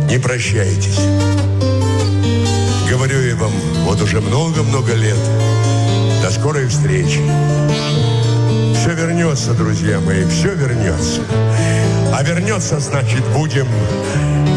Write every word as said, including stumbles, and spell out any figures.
Не прощайтесь. Говорю я вам вот уже много-много лет. До скорой встречи. Все вернется, друзья мои, все вернется. А вернется, значит, будем